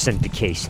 sent the case.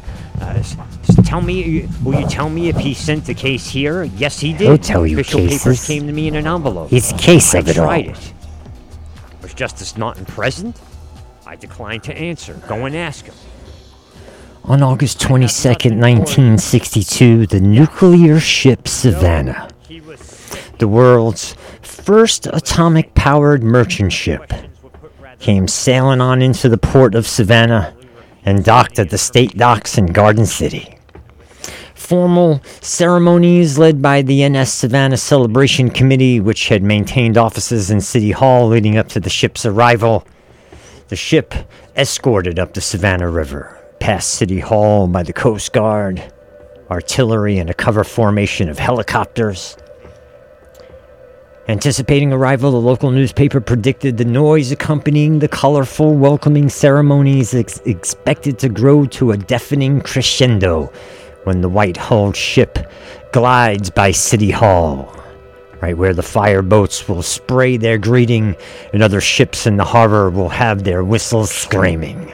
Will you tell me if he sent the case here? Yes, he did. He'll tell you Official cases. papers came to me in an envelope. He's case of it all. I tried it. Was Justice Naughton present? I declined to answer. Go and ask him. On August 22nd, 1962, the nuclear ship Savannah, the world's first atomic-powered merchant ship, came sailing on into the port of Savannah and docked at the state docks in Garden City. Formal ceremonies led by the NS Savannah Celebration Committee, which had maintained offices in City Hall leading up to the ship's arrival. The ship escorted up the Savannah River, past City Hall by the Coast Guard, artillery, and a cover formation of helicopters. Anticipating arrival, the local newspaper predicted the noise accompanying the colorful welcoming ceremonies expected to grow to a deafening crescendo when the white-hulled ship glides by City Hall, right where the fireboats will spray their greeting and other ships in the harbor will have their whistles screaming.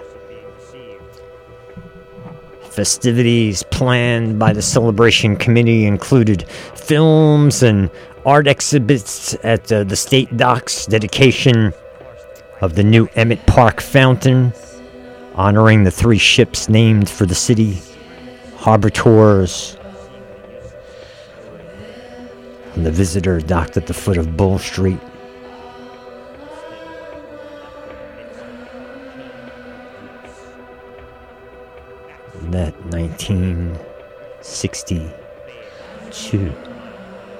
Festivities planned by the celebration committee included films and art exhibits at the state docks, dedication of the new Emmett Park fountain, honoring the 3 ships named for the city, harbor tours, and the visitor docked at the foot of Bull Street. That 1962.